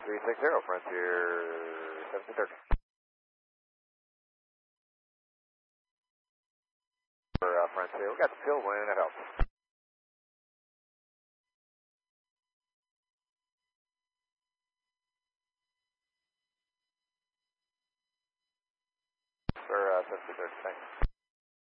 360, Frontier 1730. For Frontier, we got the field wind, that helps. For 1730, thanks.